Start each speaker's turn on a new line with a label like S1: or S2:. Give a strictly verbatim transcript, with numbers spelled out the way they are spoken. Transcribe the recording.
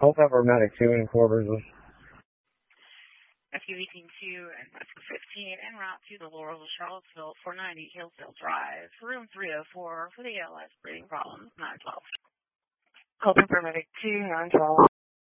S1: Hope Medic two in Corbers.
S2: Rescue eighteen two and Rescue fifteen en route to the Laurel, Charlottesville, four ninety Hillsdale Drive, room three oh four for the A L S breathing problems, nine twelve.
S3: Hope Medic two, nine twelve.